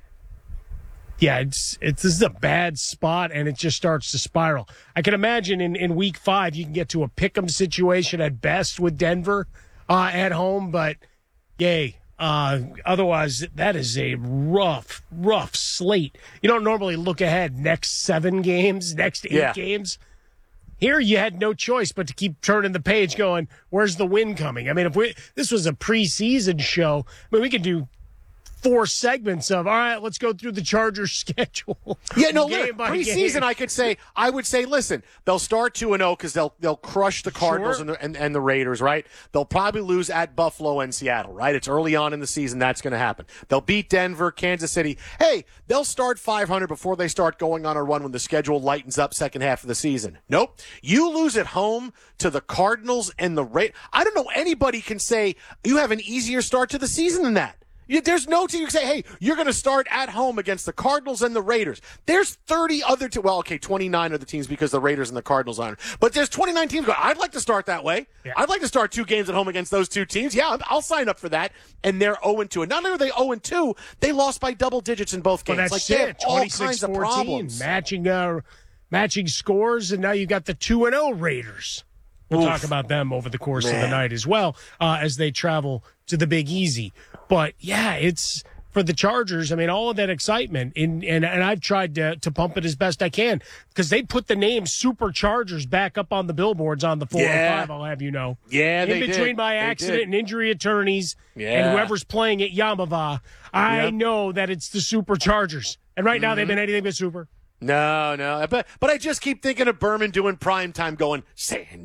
Yeah, it's it's this is a bad spot, and it just starts to spiral. I can imagine in, in week five you can get to a pick'em situation at best with Denver uh, at home, but yay. Uh, otherwise, that is a rough, rough slate. You don't normally look ahead next seven games, next eight yeah. games. Here you had no choice but to keep turning the page going, where's the win coming? I mean, if we this was a preseason show, I mean, we could do four segments of, all right, let's go through the Chargers schedule. Yeah, no, game by preseason, game. I could say, I would say, listen, they'll start two and oh because they'll they'll crush the Cardinals Sure. and, the, and, and the Raiders, right? They'll probably lose at Buffalo and Seattle, right? It's early on in the season. That's going to happen. They'll beat Denver, Kansas City. Hey, they'll start five hundred before they start going on a run when the schedule lightens up second half of the season. Nope. You lose at home to the Cardinals and the Raiders. I don't know anybody can say you have an easier start to the season than that. You, there's no team you can say, hey, you're going to start at home against the Cardinals and the Raiders. There's thirty other teams. Well, okay, twenty-nine other teams because the Raiders and the Cardinals aren't. But there's twenty-nine teams going, I'd like to start that way. Yeah. I'd like to start two games at home against those two teams. Yeah, I'll sign up for that. And they're oh and two. And not only are they oh and two, they lost by double digits in both games. Well, that's like, they have it. all kinds of problems. Matching, uh, matching scores, and now you got the two and oh Raiders. We'll Oof. talk about them over the course Man. of the night as well uh, as they travel to the Big Easy. But, yeah, it's for the Chargers. I mean, all of that excitement, in, and, and I've tried to, to pump it as best I can because they put the name Superchargers back up on the billboards on the four oh five, Yeah. I'll have you know. Yeah, In they between did. my They accident did. and injury attorneys Yeah. and whoever's playing at Yamava, I Yep. know that it's the Superchargers. And right now Mhm. they've been anything but super. No, no. But but I just keep thinking of Berman doing primetime going, San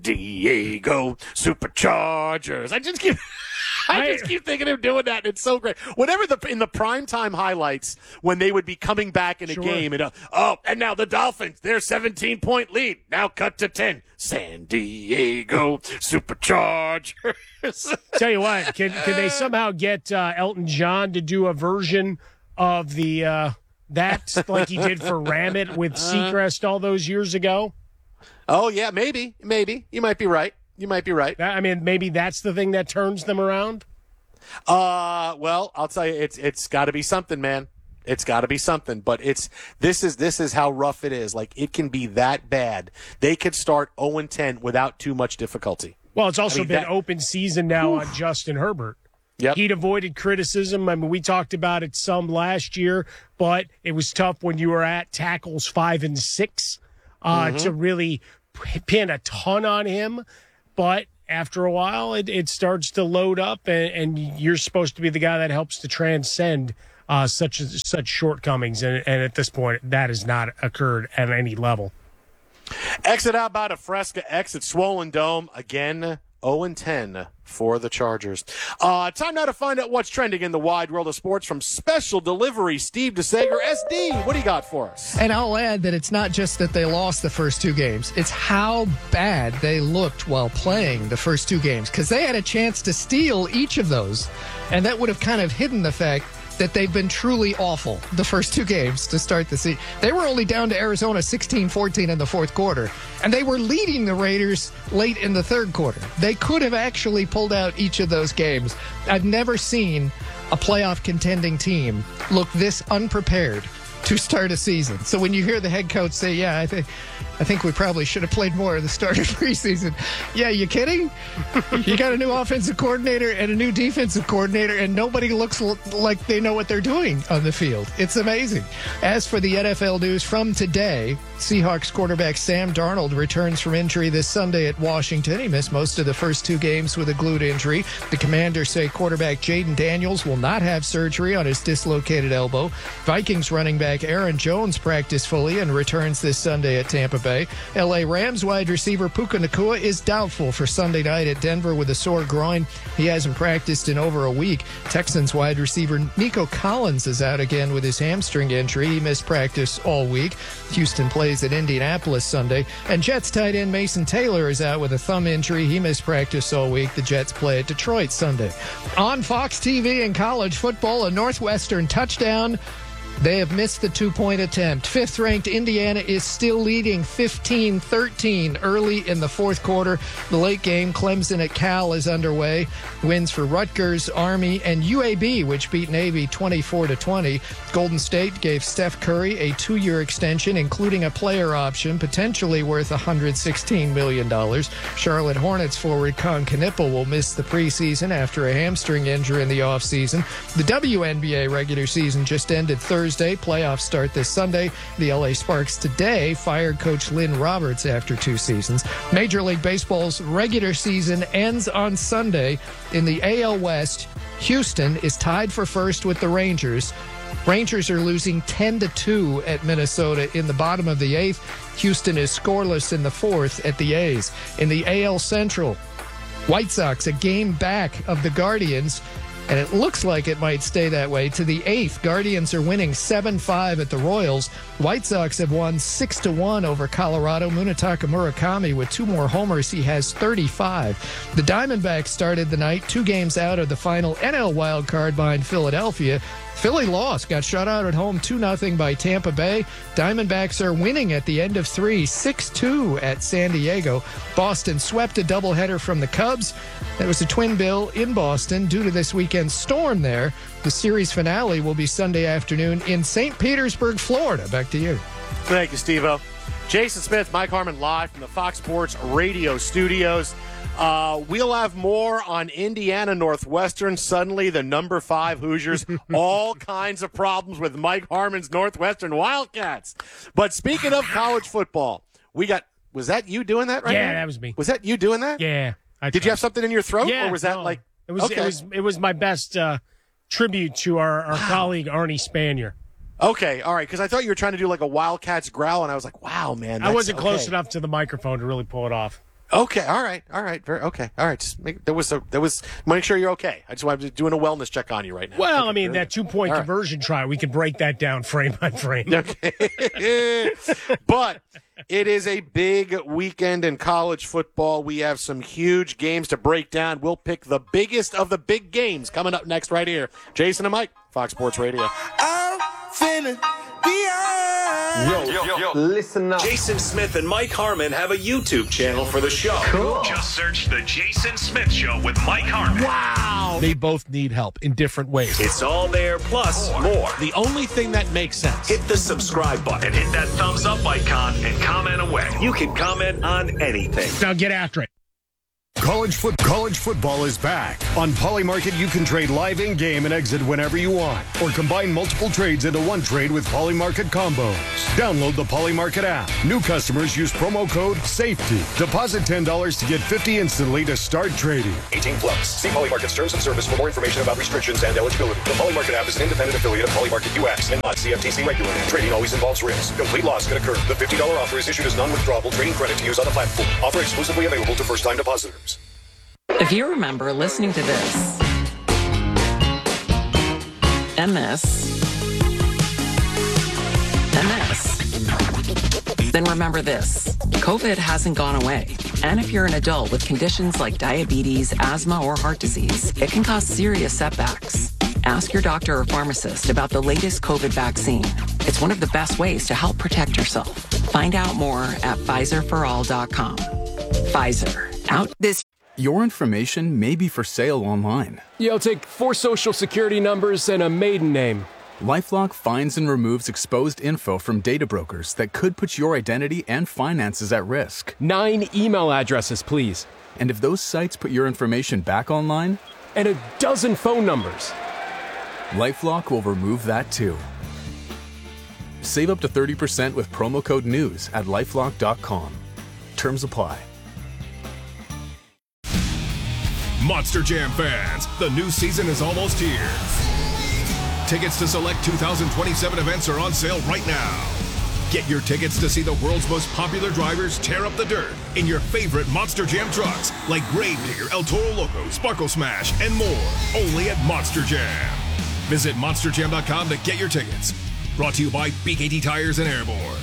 Diego Superchargers. I just keep I just keep thinking of doing that. And it's so great. Whenever the in the primetime highlights when they would be coming back in a Sure. game and uh, oh, and now the Dolphins, their seventeen point lead. Now cut to ten. San Diego Superchargers. Tell you what, can can they somehow get uh, Elton John to do a version of the uh, that like he did for Ram It with Seacrest all those years ago? Oh yeah, maybe, maybe. You might be right. You might be right. I mean, maybe that's the thing that turns them around. Uh, well, I'll tell you, it's it's got to be something, man. It's got to be something, but it's this is this is how rough it is. Like, it can be that bad. They could start oh and ten without too much difficulty. Well, it's also I mean, been that, open season now Oof. on Justin Herbert. Yep. He'd avoided criticism. I mean, we talked about it some last year, but it was tough when you were at tackles five and six uh, mm-hmm. to really pin a ton on him. But after a while, it, it starts to load up, and, and you're supposed to be the guy that helps to transcend uh, such such shortcomings. And, and at this point, that has not occurred at any level. Exit out by Fresca, exit Swollen Dome. Again, oh and ten for the Chargers. Uh, time now to find out what's trending in the wide world of sports from Special Delivery. Steve DeSager, S D, what do you got for us? And I'll add that it's not just that they lost the first two games. It's how bad they looked while playing the first two games, because they had a chance to steal each of those, and that would have kind of hidden the fact that they've been truly awful the first two games to start the season. They were only down to Arizona sixteen fourteen in the fourth quarter, and they were leading the Raiders late in the third quarter. They could have actually pulled out each of those games. I've never seen a playoff contending team look this unprepared to start a season. So when you hear the head coach say, yeah, I think I think we probably should have played more of the start of preseason. Yeah, you kidding? You got a new offensive coordinator and a new defensive coordinator, and nobody looks l- like they know what they're doing on the field. It's amazing. As for the N F L news from today, Seahawks quarterback Sam Darnold returns from injury this Sunday at Washington. He missed most of the first two games with a glute injury. The Commanders say quarterback Jaden Daniels will not have surgery on his dislocated elbow. Vikings running back Aaron Jones practiced fully and returns this Sunday at Tampa Bay. L A Rams wide receiver Puka Nacua is doubtful for Sunday night at Denver with a sore groin. He hasn't practiced in over a week. Texans wide receiver Nico Collins is out again with his hamstring injury. He missed practice all week. Houston plays at Indianapolis Sunday. And Jets tight end Mason Taylor is out with a thumb injury. He missed practice all week. The Jets play at Detroit Sunday. On Fox T V and college football, a Northwestern touchdown. They have missed the two-point attempt. Fifth-ranked Indiana is still leading fifteen thirteen early in the fourth quarter. The late game, Clemson at Cal, is underway. Wins for Rutgers, Army, and U A B, which beat Navy twenty-four to twenty. Golden State gave Steph Curry a two-year extension, including a player option, potentially worth one hundred sixteen million dollars. Charlotte Hornets forward Con Knippel will miss the preseason after a hamstring injury in the offseason. The W N B A regular season just ended Thursday. Thursday. Playoffs start this Sunday. The L A Sparks today fired coach Lynn Roberts after two seasons. Major League Baseball's regular season ends on Sunday. In the A L West, Houston is tied for first with the Rangers. Rangers are losing ten to two at Minnesota in the bottom of the eighth. Houston is scoreless in the fourth at the A's. In the A L Central, White Sox a game back of the Guardians, and it looks like it might stay that way to the eighth. Guardians are winning seven five at the Royals. White Sox have won six to one over Colorado. Munetaka Murakami with two more homers. He has thirty-five. The Diamondbacks started the night two games out of the final N L wild card behind Philadelphia. Philly lost, got shut out at home two nothing by Tampa Bay. Diamondbacks are winning at the end of three, six two at San Diego. Boston swept a doubleheader from the Cubs. There was a twin bill in Boston due to this weekend's storm there. The series finale will be Sunday afternoon in Saint Petersburg, Florida. Back to you. Thank you, Steve-O. Jason Smith, Mike Harmon, live from the Fox Sports Radio studios. Uh, we'll have more on Indiana Northwestern. Suddenly, the number five Hoosiers, all kinds of problems with Mike Harmon's Northwestern Wildcats. But speaking of college football, we got, was that you doing that right Yeah, now? that was me. Was that you doing that? Yeah. I Did tried. you have something in your throat? Yeah, or was that no. like, it was, okay. it was, it was my best uh, tribute to our, our wow. colleague, Arnie Spanier. Okay, all right, because I thought you were trying to do like a Wildcats growl, and I was like, wow, man. I wasn't okay. close enough to the microphone to really pull it off. Okay, all right, all right, very okay, all right. Just make, there was a, there was make sure you're okay. I just wanted to doing a wellness check on you right now. Well, okay, I mean that two point conversion right. try, we can break that down frame by frame. Okay, but it is a big weekend in college football. We have some huge games to break down. We'll pick the biggest of the big games coming up next right here. Jason and Mike, Fox Sports Radio. I'm feeling beyond. Yo, yo, yo, listen up. Jason Smith and Mike Harmon have a YouTube channel for the show. Cool. Just search The Jason Smith Show with Mike Harmon. Wow. They both need help in different ways. It's all there, plus more. more. The only thing that makes sense. Hit the subscribe button and hit that thumbs up icon and comment away. You can comment on anything. Now get after it. College foot college football is back. On Polymarket, you can trade live in-game and exit whenever you want, or combine multiple trades into one trade with Polymarket combos. Download the Polymarket app. New customers use promo code SAFETY. Deposit ten dollars to get fifty dollars instantly to start trading. eighteen plus. See Polymarket's terms of service for more information about restrictions and eligibility. The Polymarket app is an independent affiliate of Polymarket U X and not C F T C regulated. Trading always involves risk. Complete loss can occur. The fifty dollars offer is issued as non-withdrawable trading credit to use on the platform. Offer exclusively available to first-time depositors. If you remember listening to this, and this, and this, then remember this. COVID hasn't gone away. And if you're an adult with conditions like diabetes, asthma, or heart disease, it can cause serious setbacks. Ask your doctor or pharmacist about the latest COVID vaccine. It's one of the best ways to help protect yourself. Find out more at Pfizer for all dot com. Pfizer. Out this. Your information may be for sale online. Yeah, I'll take four social security numbers and a maiden name. LifeLock finds and removes exposed info from data brokers that could put your identity and finances at risk. Nine email addresses, please. And if those sites put your information back online? And a dozen phone numbers. LifeLock will remove that too. Save up to thirty percent with promo code NEWS at lifelock dot com. Terms apply. Monster Jam fans, the new season is almost here. Tickets to select two thousand twenty-seven events are on sale right now. Get your tickets to see the world's most popular drivers tear up the dirt in your favorite Monster Jam trucks like Gravedigger, El Toro Loco, Sparkle Smash, and more. Only at Monster Jam. Visit monster jam dot com to get your tickets. Brought to you by B K T Tires and Airborne.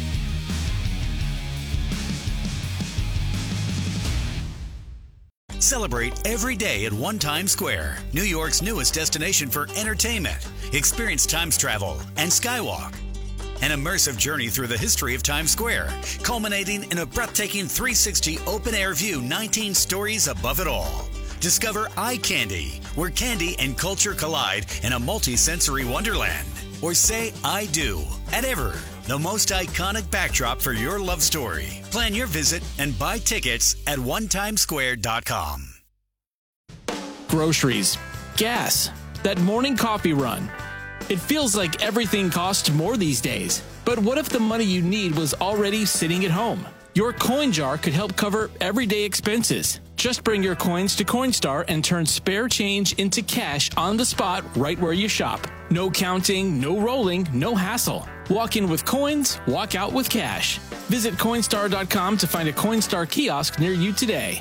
Celebrate every day at One Times Square, New York's newest destination for entertainment. Experience Times Travel and Skywalk. An immersive journey through the history of Times Square, culminating in a breathtaking three sixty open-air view, nineteen stories above it all. Discover Eye Candy, where candy and culture collide in a multi-sensory wonderland. Or say I do at Ever, the most iconic backdrop for your love story. Plan your visit and buy tickets at one times square dot com. Groceries, gas, that morning coffee run. It feels like everything costs more these days. But what if the money you need was already sitting at home? Your coin jar could help cover everyday expenses. Just bring your coins to Coinstar and turn spare change into cash on the spot right where you shop. No counting, no rolling, no hassle. Walk in with coins, walk out with cash. Visit Coinstar dot com to find a Coinstar kiosk near you today.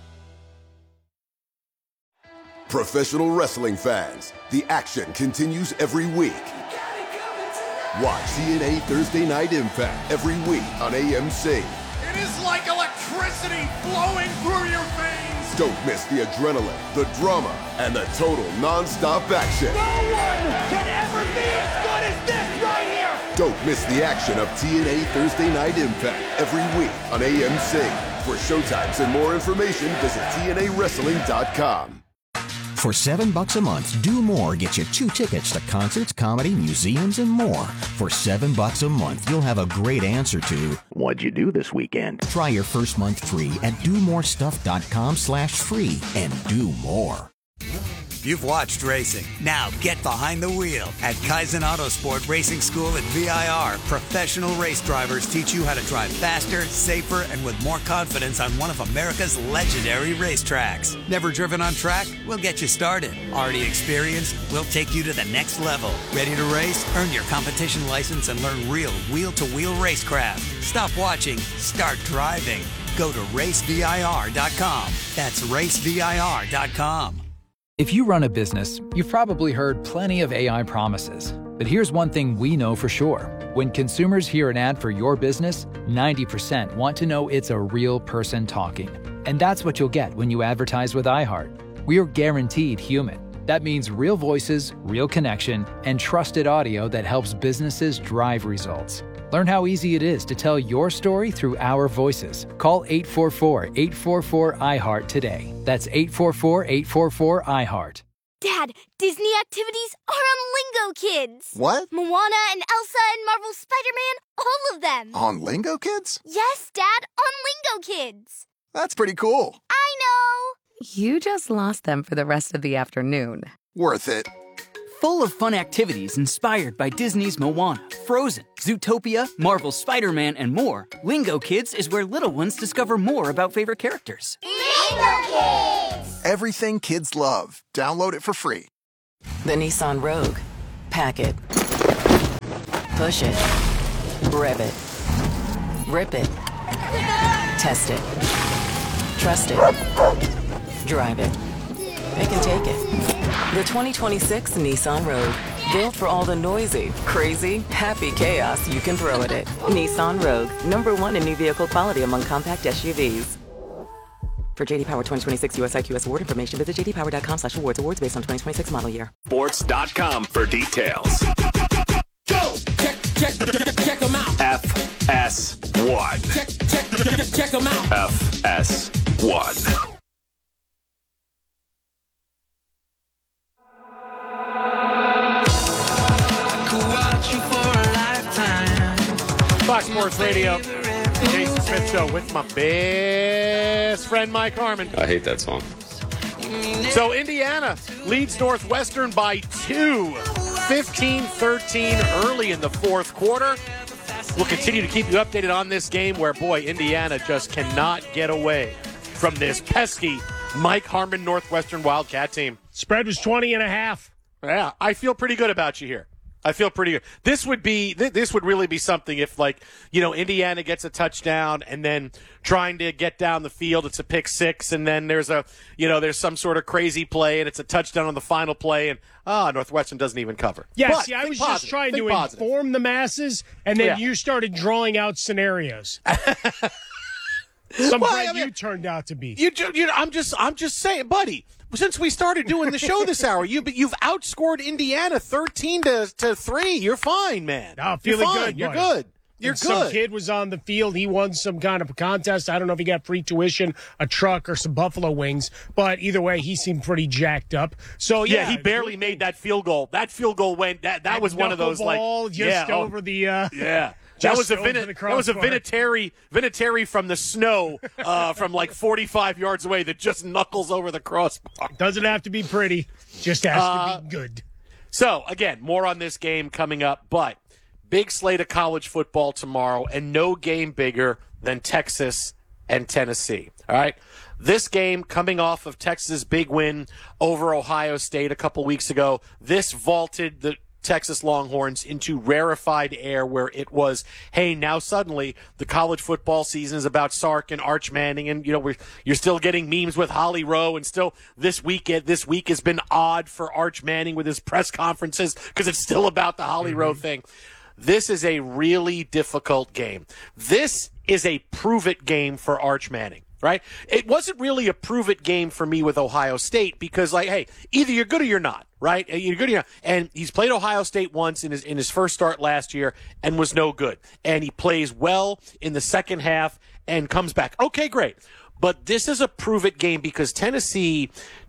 Professional wrestling fans, the action continues every week. Watch T N A Thursday Night Impact every week on A M C. It is like electricity flowing through your veins. Don't miss the adrenaline, the drama, and the total non-stop action. No one can ever be as good as this right here. Don't miss the action of T N A Thursday Night Impact every week on A M C. For showtimes and more information, visit T N A wrestling dot com. For seven bucks a month, Do More gets you two tickets to concerts, comedy, museums, and more. For seven bucks a month, you'll have a great answer to what'd you do this weekend? Try your first month free at do more stuff dot com slash free and do more. You've watched racing. Now get behind the wheel. At Kaizen Autosport Racing School at V I R, professional race drivers teach you how to drive faster, safer, and with more confidence on one of America's legendary racetracks. Never driven on track? We'll get you started. Already experienced? We'll take you to the next level. Ready to race? Earn your competition license and learn real wheel-to-wheel racecraft. Stop watching. Start driving. Go to race V I R dot com. That's race V I R dot com. If you run a business, you've probably heard plenty of A I promises. But here's one thing we know for sure. When consumers hear an ad for your business, ninety percent want to know it's a real person talking. And that's what you'll get when you advertise with iHeart. We're guaranteed human. That means real voices, real connection, and trusted audio that helps businesses drive results. Learn how easy it is to tell your story through our voices. Call eight four four, eight four four, I heart today. That's eight four four, eight four four, I heart. Dad, Disney activities are on Lingo Kids. What? Moana and Elsa and Marvel's Spider-Man, all of them. On Lingo Kids? Yes, Dad, on Lingo Kids. That's pretty cool. I know. You just lost them for the rest of the afternoon. Worth it. Full of fun activities inspired by Disney's Moana, Frozen, Zootopia, Marvel's Spider-Man, and more, Lingo Kids is where little ones discover more about favorite characters. Lingo Kids! Everything kids love. Download it for free. The Nissan Rogue. Pack it. Push it. Rev it. Rip it. Test it. Trust it. Drive it. Pick and take it. The twenty twenty-six Nissan Rogue. Built for all the noisy, crazy, happy chaos you can throw at it. Nissan Rogue. Number one in new vehicle quality among compact S U Vs. For J D Power twenty twenty-six U S I Q S award information, visit j d power dot com slash awards. Awards based on twenty twenty-six model year. Sports dot com for details. Go! Check, check, check them out. F S one. Check, check, check them out. F S one. Fox Sports Radio, the Jason Smith Show with my best friend Mike Harmon. I hate that song. So Indiana leads Northwestern by two, fifteen thirteen early in the fourth quarter. We'll continue to keep you updated on this game where, boy, Indiana just cannot get away from this pesky Mike Harmon Northwestern Wildcat team. Spread was twenty and a half. Yeah, I feel pretty good about you here. I feel pretty good. This would be this would really be something if, like, you know, Indiana gets a touchdown and then trying to get down the field, it's a pick six, and then there's a, you know, there's some sort of crazy play and it's a touchdown on the final play, and ah, oh, Northwestern doesn't even cover. Yes, but, yeah, I was positive, just trying to positive. inform the masses, and then yeah. you started drawing out scenarios. Some well, Brad I mean, you turned out to be. You, you, I'm just, I'm just saying, buddy. Since we started doing the show this hour, you, you've outscored Indiana thirteen to, to three. You're fine, man. No, feeling You're good. You're buddy. good. You're and good. Some kid was on the field. He won some kind of a contest. I don't know if he got free tuition, a truck, or some buffalo wings. But either way, he seemed pretty jacked up. So yeah, yeah he barely made that field goal. That field goal went. That that, that was one of those like just yeah, over the. Uh, yeah. That was, a Vin- that was a Vinatieri, Vinatieri from the snow uh, from like forty-five yards away that just knuckles over the crossbar. Doesn't have to be pretty, just has uh, to be good. So, again, more on this game coming up, but big slate of college football tomorrow, and no game bigger than Texas and Tennessee. All right? This game coming off of Texas' big win over Ohio State a couple weeks ago, this vaulted the Texas Longhorns into rarefied air where it was, hey, now suddenly the college football season is about Sark and Arch Manning, and you know we're you're still getting memes with Holly Rowe, and still this weekend this week has been odd for Arch Manning with his press conferences because it's still about the Holly mm-hmm. Rowe thing. This is a really difficult game. This is a prove-it game for Arch Manning. Right? It wasn't really a prove-it game for me with Ohio State because, like, hey, either you're good or you're not, right? You're good or you're not. And he's played Ohio State once in his in his first start last year and was no good. And he plays well in the second half and comes back. Okay, great. But this is a prove-it game because Tennessee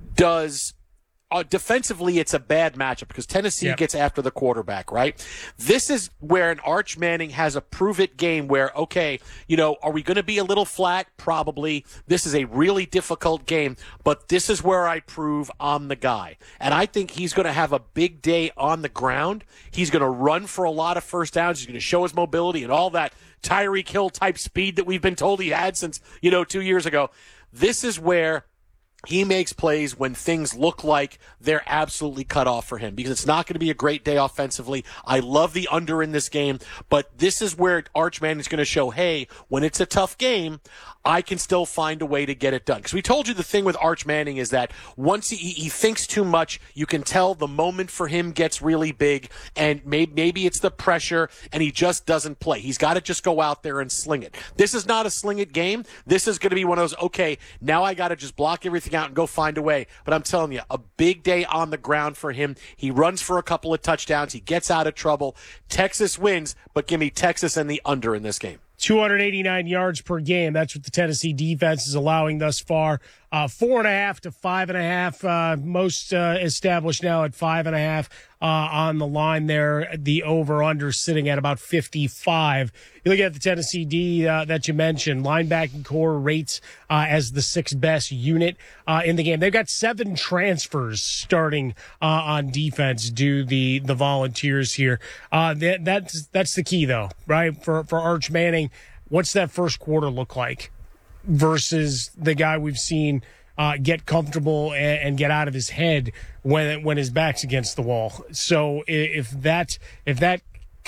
does Uh, defensively, it's a bad matchup because Tennessee yep. gets after the quarterback, right? This is where an Arch Manning has a prove-it game where, okay, you know, are we going to be a little flat? Probably. This is a really difficult game, but this is where I prove I'm the guy. And I think he's going to have a big day on the ground. He's going to run for a lot of first downs. He's going to show his mobility and all that Tyreek Hill type speed that we've been told he had since, you know, two years ago. This is where he makes plays when things look like they're absolutely cut off for him because it's not going to be a great day offensively. I love the under in this game, but this is where Arch Manning is going to show, hey, when it's a tough game, I can still find a way to get it done. Because we told you the thing with Arch Manning is that once he, he thinks too much, you can tell the moment for him gets really big, and maybe, maybe it's the pressure, and he just doesn't play. He's got to just go out there and sling it. This is not a sling it game. This is going to be one of those, okay, now I got to just block everything out and go find a way. But I'm telling you, a big day on the ground for him. He runs for a couple of touchdowns. He gets out of trouble. Texas wins, but give me Texas and the under in this game. two hundred eighty-nine yards per game. That's what the Tennessee defense is allowing thus far. Uh, four and a half to five and a half. Uh, most uh, established now at five and a half uh, on the line there. The over-under sitting at about fifty-five. You look at the Tennessee D uh, that you mentioned. Linebacking core rates uh, as the sixth best unit uh, in the game. They've got seven transfers starting uh, on defense. Do the the Volunteers here? Uh, that, that's that's the key though, right? For for Arch Manning, what's that first quarter look like versus the guy we've seen uh, get comfortable and, and get out of his head when when his back's against the wall? So if that if that